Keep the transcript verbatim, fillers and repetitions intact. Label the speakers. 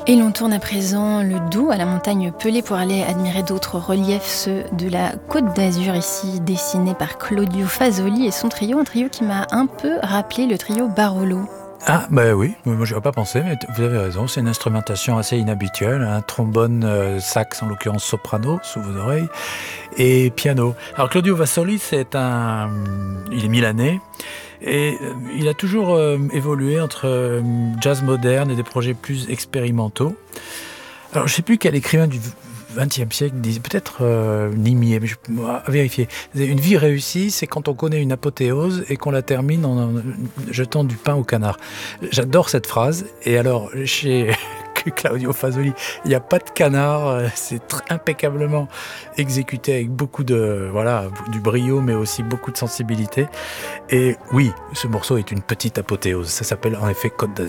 Speaker 1: Et l'on tourne à présent le dos à la montagne Pelée pour aller admirer d'autres reliefs, ceux de la Côte d'Azur, ici dessinés par Claudio Fasoli et son trio, un trio qui m'a un peu rappelé le trio Barolo.
Speaker 2: Ah, bah oui, moi j'y avais pas pensé, mais t- vous avez raison, c'est une instrumentation assez inhabituelle, un trombone, euh, sax, en l'occurrence soprano, sous vos oreilles, et piano. Alors Claudio Vasoli, c'est un... il est milanais, et euh, il a toujours euh, évolué entre euh, jazz moderne et des projets plus expérimentaux. Alors je sais plus quel écrivain du vingtième siècle disait, peut-être euh, Nimier, mais je à vérifier. Une vie réussie, c'est quand on connaît une apothéose et qu'on la termine en, en jetant du pain au canard. J'adore cette phrase. Et alors, chez Claudio Fasoli, il n'y a pas de canard. euh, C'est tr- impeccablement exécuté avec beaucoup de, voilà, du brio, mais aussi beaucoup de sensibilité. Et oui, ce morceau est une petite apothéose. Ça s'appelle en effet Côte d'Azur.